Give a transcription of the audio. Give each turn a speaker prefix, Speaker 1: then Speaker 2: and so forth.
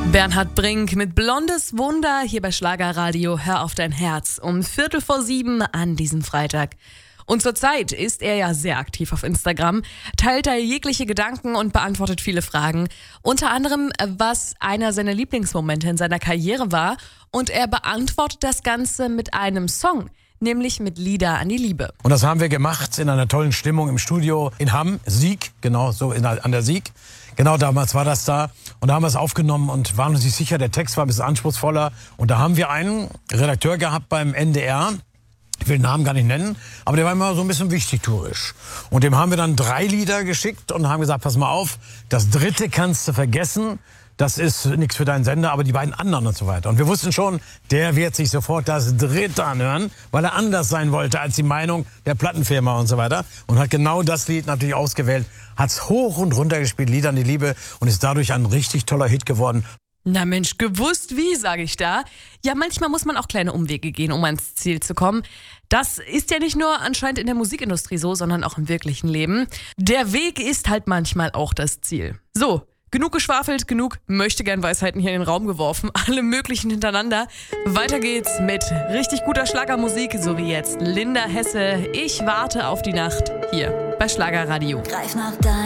Speaker 1: Bernhard Brink mit Blondes Wunder hier bei Schlagerradio. Hör auf dein Herz um 6:45 an diesem Freitag. Und zurzeit ist er ja sehr aktiv auf Instagram, teilt da jegliche Gedanken und beantwortet viele Fragen. Unter anderem, was einer seiner Lieblingsmomente in seiner Karriere war. Und er beantwortet das Ganze mit einem Song, nämlich mit Lieder an die Liebe.
Speaker 2: Und das haben wir gemacht in einer tollen Stimmung im Studio in Hamm, Sieg, genau so an der Sieg. Genau damals war das da. Und da haben wir es aufgenommen und waren uns nicht sicher, der Text war ein bisschen anspruchsvoller. Und da haben wir einen Redakteur gehabt beim NDR, ich will den Namen gar nicht nennen, aber der war immer so ein bisschen wichtigtuerisch. Und dem haben wir dann 3 Lieder geschickt und haben gesagt, pass mal auf, das 3. kannst du vergessen. Das ist nichts für deinen Sender, aber die beiden anderen und so weiter. Und wir wussten schon, der wird sich sofort das 3. anhören, weil er anders sein wollte als die Meinung der Plattenfirma und so weiter. Und hat genau das Lied natürlich ausgewählt, hat's hoch und runter gespielt, Lieder an die Liebe, und ist dadurch ein richtig toller Hit geworden.
Speaker 1: Na Mensch, gewusst wie, sage ich da. Ja, manchmal muss man auch kleine Umwege gehen, um ans Ziel zu kommen. Das ist ja nicht nur anscheinend in der Musikindustrie so, sondern auch im wirklichen Leben. Der Weg ist halt manchmal auch das Ziel. So, genug geschwafelt, genug Möchtegern-Weisheiten hier in den Raum geworfen. Alle möglichen hintereinander. Weiter geht's mit richtig guter Schlagermusik, so wie jetzt Linda Hesse. Ich warte auf die Nacht hier bei Schlagerradio.
Speaker 3: Greif nach deinem